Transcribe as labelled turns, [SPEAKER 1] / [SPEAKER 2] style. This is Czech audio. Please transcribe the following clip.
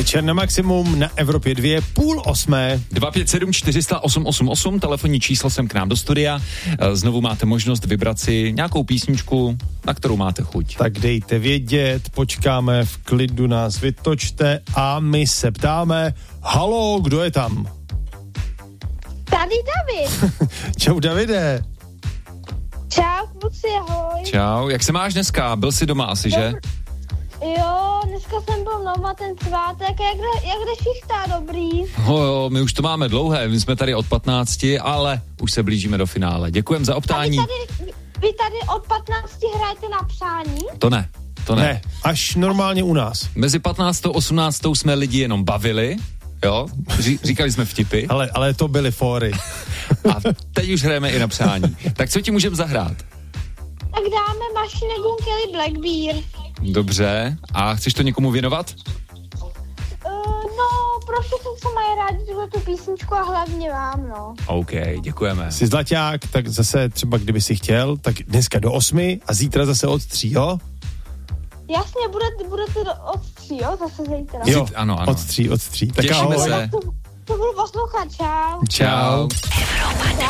[SPEAKER 1] Večer na maximum na Evropě 2, 7:30.
[SPEAKER 2] 257 400 888, telefonní číslo sem k nám do studia. Znovu máte možnost vybrat si nějakou písničku, na kterou máte chuť.
[SPEAKER 1] Tak dejte vědět, počkáme, v klidu nás vytočte a my se ptáme, halo, kdo je tam?
[SPEAKER 3] Tady David.
[SPEAKER 1] Čau, Davide.
[SPEAKER 3] Čau, kluci, ahoj.
[SPEAKER 2] Čau, jak se máš dneska? Byl jsi doma asi, že?
[SPEAKER 3] Jo, dneska jsem byl doma ten svátek, jak jde šichta, dobrý.
[SPEAKER 2] Jo, my už to máme dlouhé, my jsme tady od 15, ale už se blížíme do finále. Děkujem za optání.
[SPEAKER 3] Vy tady od 15 hrajete na přání?
[SPEAKER 2] To ne.
[SPEAKER 1] Ne, až normálně u nás.
[SPEAKER 2] Mezi 15 a 18 jsme lidi jenom bavili, jo, říkali jsme vtipy.
[SPEAKER 1] Ale to byly fóry.
[SPEAKER 2] A teď už hrajeme i na přání. Tak co ti můžeme zahrát?
[SPEAKER 3] Tak dáme Machine Gun Kelly Black Bear.
[SPEAKER 2] Dobře, a chceš to někomu věnovat?
[SPEAKER 3] No, prostě jsem se mají rádi tu písničku a hlavně vám, no.
[SPEAKER 2] OK, děkujeme.
[SPEAKER 1] Jsi zlaťák, tak zase třeba kdyby si chtěl, tak dneska do 8 a zítra zase od 3, jo?
[SPEAKER 3] Jasně, budete od 3, jo, zase zítra.
[SPEAKER 1] Jo,
[SPEAKER 2] ano.
[SPEAKER 1] Od 3. Tak
[SPEAKER 2] těšíme
[SPEAKER 1] ahoj.
[SPEAKER 2] se.
[SPEAKER 3] To budu poslouchat, čau.
[SPEAKER 2] Čau.